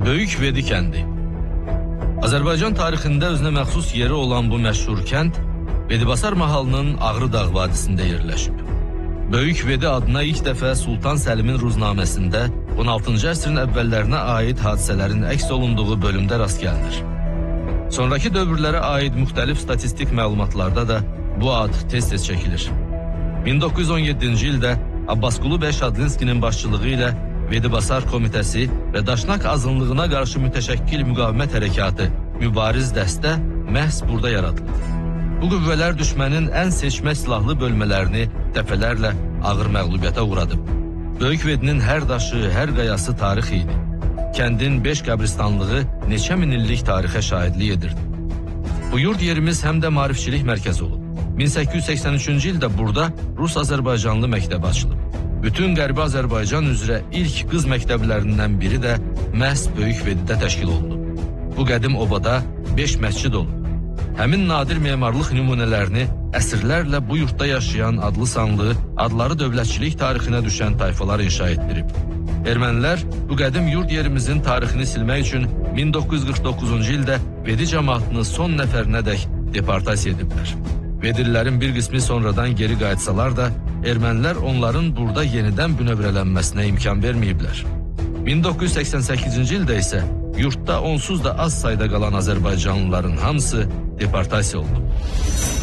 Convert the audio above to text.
Böyük Vedi kəndi. Azərbaycan tarixində özünə məxsus yeri olan bu məşhur kənd Vedibasar mahalının Ağrı Dağ vadisində yerləşib. Böyük Vedi adına ilk dəfə Sultan Səlimin ruznaməsində 16-cı əsrin əvvəllərinə aid hadisələrin əks olunduğu bölümdə rast gəlinir. Sonraki dövrlərə aid müxtəlif statistik məlumatlarda da bu ad tez-tez çəkilir. 1917-ci ildə Abbasqulu bəy Şadlinskinin başçılığı ilə Vedibasar Komitəsi və Daşnak azınlığına qarşı mütəşəkkil müqavimət hərəkatı, mübariz dəstə məhz burada yaradılıb. Bu qüvvələr düşmənin ən seçmə silahlı bölmələrini dəfələrlə ağır məğlubiyyətə uğradıb. Böyük Vedinin hər daşı, hər qayası tarix idi. Kəndin 5 qəbristanlığı neçə min illik tarixə şahidlik edirdi. Bu yurd yerimiz həm də maarifçilik mərkəzi olub. 1883-cü ildə burada Rus-Azərbaycanlı məktəbi açılıb. Bütün Qərbi Azərbaycan üzrə ilk qız məktəblərindən biri də məhz Böyük Vedidə təşkil olunub. Bu qədim obada 5 məscid olub. Həmin nadir memarlıq nümunələrini əsrlərlə bu yurtda yaşayan adlı-sanlı, adları dövlətçilik tarixinə düşən tayfalar inşa etdirib. Ermənilər bu qədim yurd yerimizin tarixini silmək üçün 1949-cu ildə Vedi cəmaatını son nəfərinədək deportasiya ediblər. Vedililərin bir qismi sonradan geri qayıtsalar da, ermənilər onların burada yenidən bünövrələnməsinə imkan verməyiblər. 1988-ci ildə isə yurtda onsuz da az sayda qalan Azərbaycanlıların hamısı deportasiya oldu.